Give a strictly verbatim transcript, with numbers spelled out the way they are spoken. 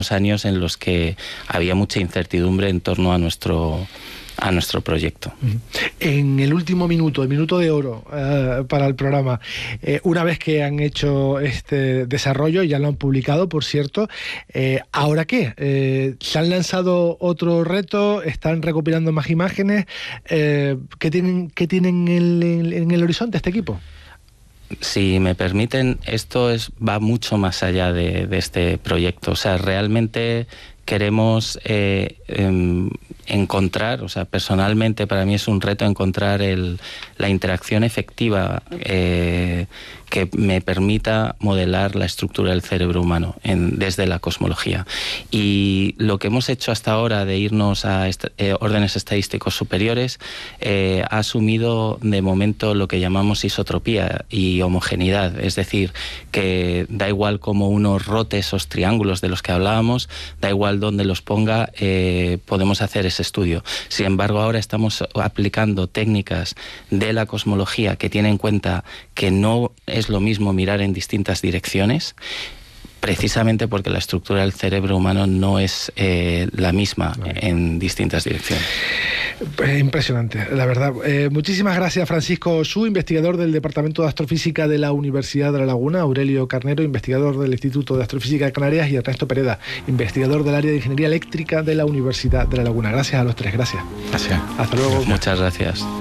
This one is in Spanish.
años en los que había mucha incertidumbre en torno a nuestro a nuestro proyecto. En el último minuto, el minuto de oro eh, para el programa, eh, una vez que han hecho este desarrollo, ya lo han publicado, por cierto, eh, ¿ahora qué? Eh, ¿Se han lanzado otro reto? ¿Están recopilando más imágenes? Eh, ¿qué tienen, qué tienen en el, en el horizonte este equipo? Si me permiten, esto es va mucho más allá de, de este proyecto. O sea, realmente queremos eh, eh, encontrar, o sea, personalmente para mí es un reto encontrar el, la interacción efectiva eh, que me permita modelar la estructura del cerebro humano en, desde la cosmología. Y lo que hemos hecho hasta ahora de irnos a est eh, órdenes estadísticos superiores eh, ha asumido de momento lo que llamamos isotropía y homogeneidad, es decir, que da igual como uno rote esos triángulos de los que hablábamos, da igual donde los ponga, eh, podemos hacer ese estudio. Sin embargo, ahora estamos aplicando técnicas de la cosmología que tienen en cuenta que no es lo mismo mirar en distintas direcciones, precisamente porque la estructura del cerebro humano no es eh, la misma en distintas direcciones. Pues impresionante, la verdad. Eh, muchísimas gracias, Francisco Xu, investigador del Departamento de Astrofísica de la Universidad de La Laguna, Aurelio Carnero, investigador del Instituto de Astrofísica de Canarias, y Ernesto Pereda, investigador del área de Ingeniería Eléctrica de la Universidad de La Laguna. Gracias a los tres, gracias. Gracias. Hasta luego. Muchas gracias.